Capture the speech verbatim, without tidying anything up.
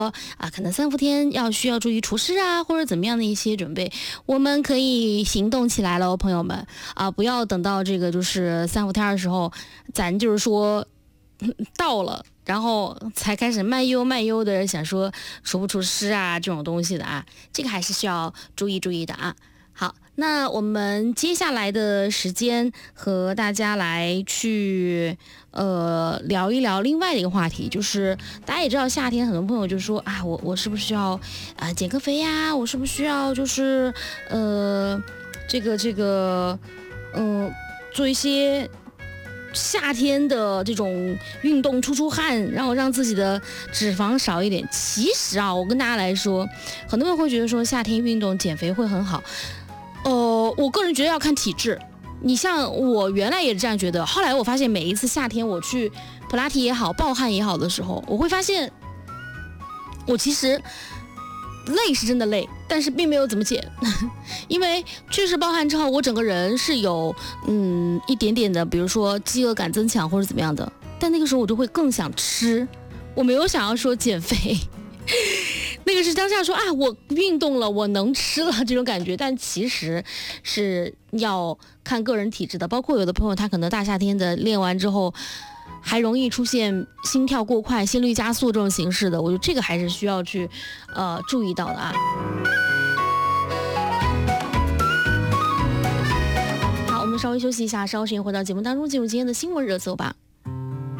啊，可能三伏天要需要注意除湿啊，或者怎么样的一些准备，我们可以行动起来了，朋友们啊，不要等到这个就是三伏天的时候，咱就是说到了，然后才开始慢悠慢悠的想说除不除湿啊这种东西的啊，这个还是需要注意注意的啊。好，那我们接下来的时间和大家来去呃聊一聊另外的一个话题，就是大家也知道夏天很多朋友就说啊，我我是不是需要啊、呃、减个肥呀？我是不是需要就是呃这个这个嗯、呃、做一些夏天的这种运动出出汗，然后让自己的脂肪少一点。其实啊，我跟大家来说，很多人会觉得说夏天运动减肥会很好。呃，我个人觉得要看体质。你像我原来也是这样觉得，后来我发现每一次夏天我去普拉提也好，暴汗也好的时候，我会发现我其实累是真的累，但是并没有怎么减，因为确实暴汗之后，我整个人是有嗯一点点的，比如说饥饿感增强或者怎么样的，但那个时候我就会更想吃，我没有想要说减肥。那个是当下说啊，我运动了，我能吃了这种感觉，但其实是要看个人体质的。包括有的朋友他可能大夏天的练完之后，还容易出现心跳过快、心率加速这种形式的，我觉得这个还是需要去呃注意到的啊。好，我们稍微休息一下，稍后时间回到节目当中，进入今天的新闻热搜吧。